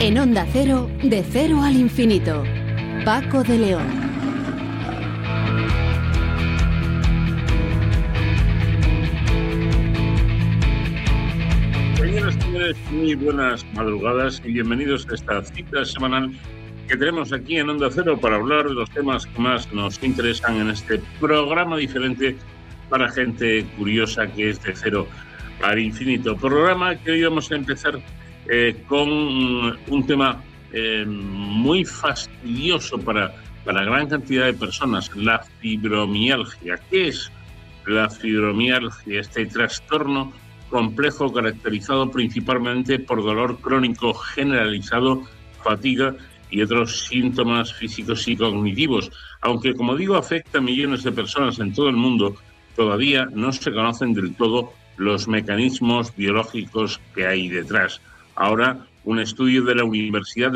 En Onda Cero, de cero al infinito. Paco de León. Señores, muy buenas madrugadas y bienvenidos a esta cita semanal que tenemos aquí en Onda Cero para hablar de los temas que más nos interesan en este programa diferente para gente curiosa que es de cero al infinito. Programa que hoy vamos a empezar con un tema muy fastidioso para gran cantidad de personas, la fibromialgia. ¿Qué es la fibromialgia? Este trastorno complejo caracterizado principalmente por dolor crónico generalizado, fatiga y otros síntomas físicos y cognitivos. Aunque, como digo, afecta a millones de personas en todo el mundo, todavía no se conocen del todo los mecanismos biológicos que hay detrás. Ahora, un estudio de la Universidad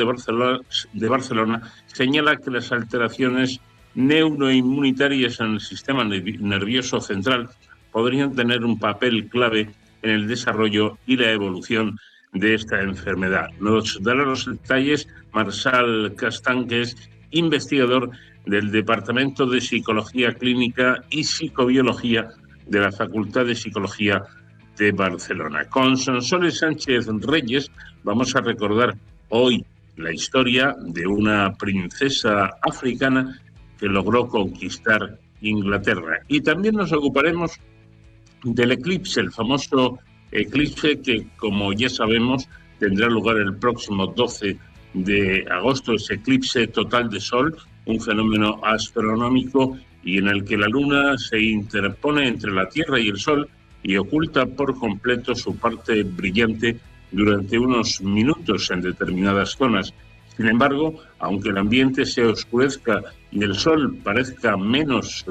de Barcelona señala que las alteraciones neuroinmunitarias en el sistema nervioso central podrían tener un papel clave en el desarrollo y la evolución de esta enfermedad. Nos dará los detalles Marçal Castan, que es investigador del Departamento de Psicología Clínica y Psicobiología de la Facultad de Psicología de Barcelona. Con Sonsoles Sánchez Reyes vamos a recordar hoy la historia de una princesa africana que logró conquistar Inglaterra. Y también nos ocuparemos del eclipse, el famoso eclipse que, como ya sabemos, tendrá lugar el próximo 12 de agosto, ese eclipse total de sol, un fenómeno astronómico y en el que la luna se interpone entre la Tierra y el sol y oculta por completo su parte brillante durante unos minutos en determinadas zonas. Sin embargo, aunque el ambiente se oscurezca y el sol parezca menos